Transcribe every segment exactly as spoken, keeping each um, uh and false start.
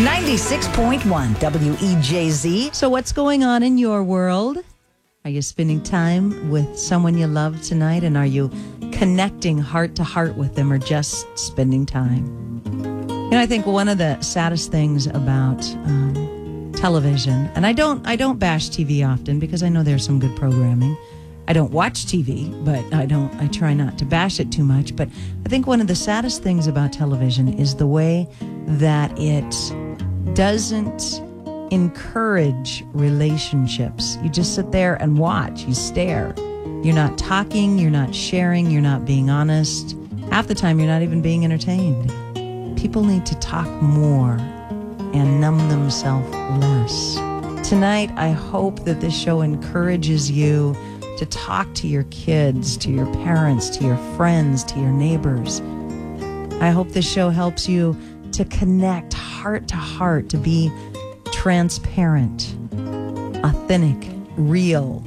ninety-six point one W E J Z. So what's going on in your world? Are you spending time with someone you love tonight? And are you connecting heart to heart with them or just spending time? You know, I think one of the saddest things about um, television, and I don't, I don't bash T V often because I know there's some good programming. I don't watch T V, but I don't, I try not to bash it too much. But I think one of the saddest things about television is the way that it doesn't encourage relationships. You just sit there and watch, you stare. You're not talking, you're not sharing, you're not being honest. Half the time, you're not even being entertained. People need to talk more and numb themselves less. Tonight, I hope that this show encourages you to talk to your kids, to your parents, to your friends, to your neighbors. I hope this show helps you to connect heart to heart, to be transparent, authentic, real,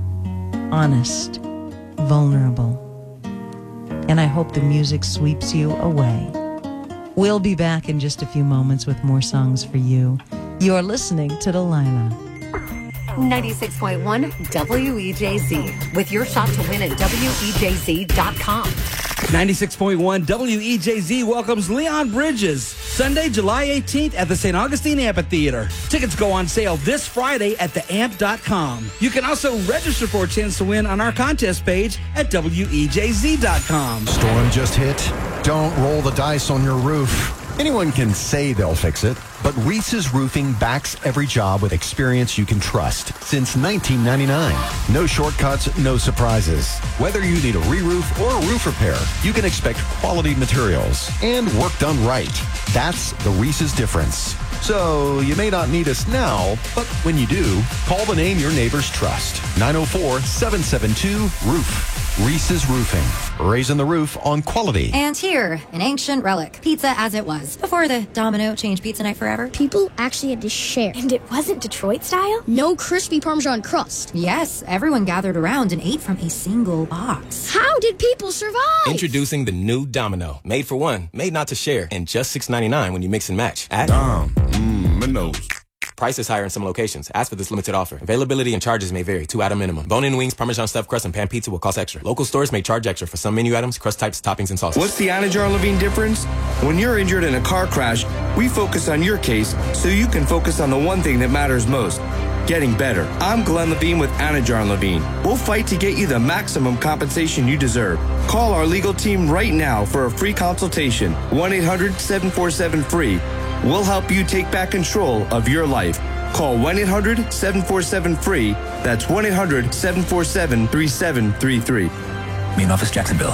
honest, vulnerable. And I hope the music sweeps you away. We'll be back in just a few moments with more songs for you. You're listening to Delilah. ninety-six point one W E J Z with your shot to win at W E J Z dot com. ninety-six point one W E J Z welcomes Leon Bridges Sunday, July eighteenth at the Saint Augustine Amphitheater. Tickets go on sale this Friday at the amp dot com. You can also register for a chance to win on our contest page at W E J Z dot com. Storm just hit. Don't roll the dice on your roof. Anyone can say they'll fix it, but Reese's Roofing backs every job with experience you can trust since nineteen ninety-nine. No shortcuts, no surprises. Whether you need a re-roof or a roof repair, you can expect quality materials and work done right. That's the Reese's difference. So you may not need us now, but when you do, call the name your neighbors trust. nine oh four, seven seven two, roof. Reese's Roofing, raising the roof on quality. And here, an ancient relic, pizza as it was, before the Domino changed pizza night forever. People actually had to share. And it wasn't Detroit style? No crispy Parmesan crust. Yes, everyone gathered around and ate from a single box. How did people survive? Introducing the new Domino. Made for one, made not to share, and just six ninety-nine when you mix and match. At Dom, mmm, Minos. Price is higher in some locations. Ask for this limited offer. Availability and charges may vary. Two item minimum. Bone-in wings, Parmesan stuffed crust, and pan pizza will cost extra. Local stores may charge extra for some menu items, crust types, toppings, and sauces. What's the Anajar Levine difference? When you're injured in a car crash, we focus on your case so you can focus on the one thing that matters most. Getting better. I'm Glenn Levine with Anajar Levine. We'll fight to get you the maximum compensation you deserve. Call our legal team right now for a free consultation. one eight hundred seven four seven free. We'll help you take back control of your life. Call one eight hundred seven four seven free. That's one eight hundred seven four seven three seven three three. Main office, Jacksonville.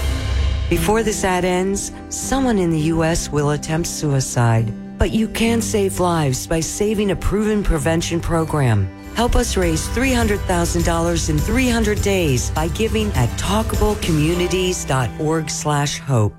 Before this ad ends, someone in the U S will attempt suicide. But you can save lives by saving a proven prevention program. Help us raise three hundred thousand dollars in three hundred days by giving at talkablecommunities.org slash hope.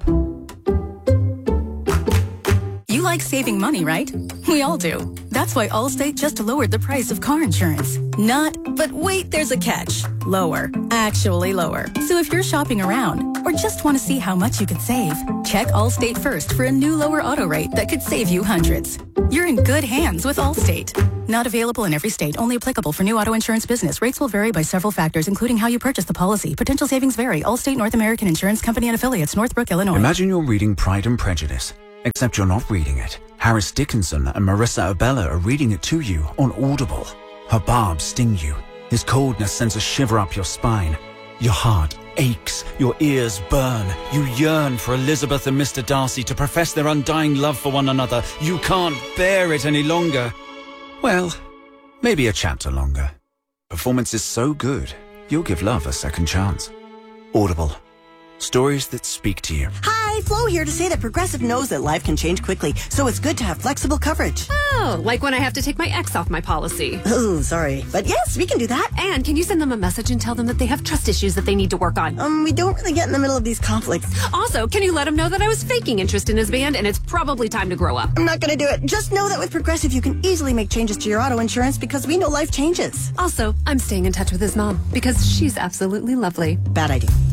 You like saving money, right? We all do. That's why Allstate just lowered the price of car insurance. Not, but wait, there's a catch. Lower. Actually lower. So if you're shopping around or just want to see how much you could save, check Allstate first for a new lower auto rate that could save you hundreds. You're in good hands with Allstate. Not available in every state, only applicable for new auto insurance business. Rates will vary by several factors, including how you purchase the policy. Potential savings vary. Allstate North American Insurance Company and Affiliates, Northbrook, Illinois. Imagine you're reading Pride and Prejudice, except you're not reading it. Harris Dickinson and Marissa Abella are reading it to you on Audible. Her barbs sting you. His coldness sends a shiver up your spine. Your heart aches. Your ears burn. You yearn for Elizabeth and Mister Darcy to profess their undying love for one another. You can't bear it any longer. Well, maybe a chapter longer. Performance is so good, you'll give love a second chance. Audible. Stories that speak to you. Hi, Flo here to say that Progressive knows that life can change quickly, so it's good to have flexible coverage. Oh, like when I have to take my ex off my policy. Oh, sorry. But yes, we can do that. And can you send them a message and tell them that they have trust issues that they need to work on? Um, we don't really get in the middle of these conflicts. Also, can you let them know that I was faking interest in his band and it's probably time to grow up? I'm not going to do it. Just know that with Progressive, you can easily make changes to your auto insurance because we know life changes. Also, I'm staying in touch with his mom because she's absolutely lovely. Bad idea.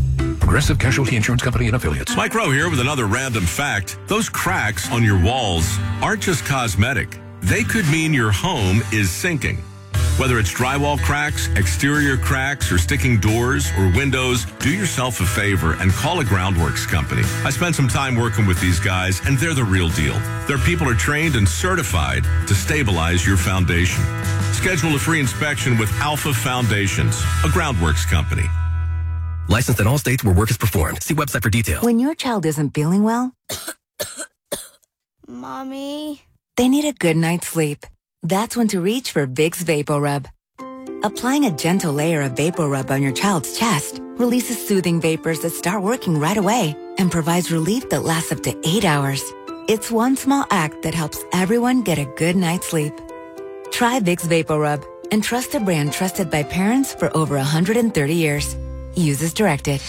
Progressive Casualty Insurance Company and Affiliates. Mike Rowe here with another random fact. Those cracks on your walls aren't just cosmetic. They could mean your home is sinking. Whether it's drywall cracks, exterior cracks, or sticking doors or windows, do yourself a favor and call a Groundworks company. I spent some time working with these guys, and they're the real deal. Their people are trained and certified to stabilize your foundation. Schedule a free inspection with Alpha Foundations, a Groundworks company. Licensed in all states where work is performed. See website for details. When your child isn't feeling well, Mommy. they need a good night's sleep. That's when to reach for Vicks VapoRub. Applying a gentle layer of VapoRub on your child's chest releases soothing vapors that start working right away and provides relief that lasts up to eight hours. It's one small act that helps everyone get a good night's sleep. Try Vicks VapoRub and trust a brand trusted by parents for over one hundred thirty years. Use as directed.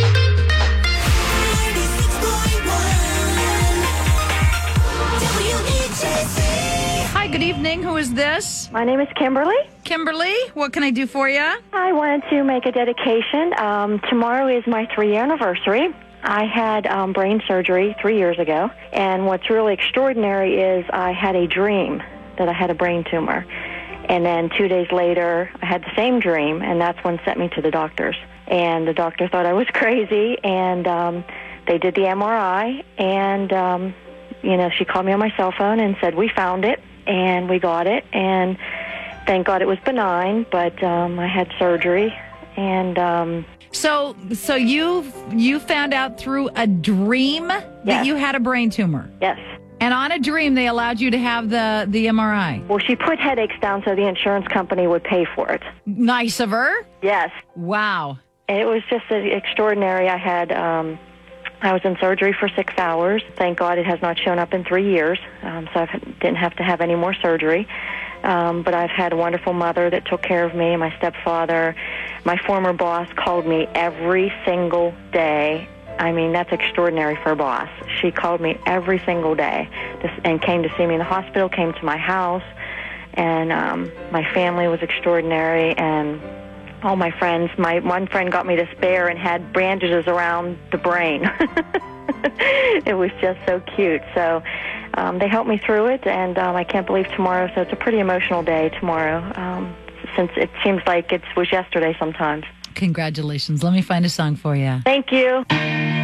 Hi, good evening. Who is this? My name is Kimberly. Kimberly, what can I do for you? I wanted to make a dedication. Um, tomorrow is my three-year anniversary. I had um, brain surgery three years ago, and what's really extraordinary is I had a dream that I had a brain tumor. And then two days later, I had the same dream, and that's when sent me to the doctors. And the doctor thought I was crazy, and um, they did the M R I, and, um, you know, she called me on my cell phone and said, we found it, and we got it, and thank God it was benign, but um, I had surgery, and... Um, So, so you you found out through a dream that Yes. you had a brain tumor? Yes. And on a dream, they allowed you to have the, the M R I? Well, she put headaches down so the insurance company would pay for it. Nice of her? Yes. Wow. It was just extraordinary. I had, um, I was in surgery for six hours. Thank God it has not shown up in three years, um, so I didn't have to have any more surgery. Um, but I've had a wonderful mother that took care of me, my stepfather. My former boss called me every single day. I mean, that's extraordinary for a boss. She called me every single day and came to see me in the hospital, came to my house, and um, my family was extraordinary, and all my friends. My one friend got me this bear and had bandages around the brain. It was just so cute. So um, they helped me through it, and um, I can't believe tomorrow. So it's a pretty emotional day tomorrow, um, since it seems like it was yesterday sometimes. Congratulations. Let me find a song for you. Thank you.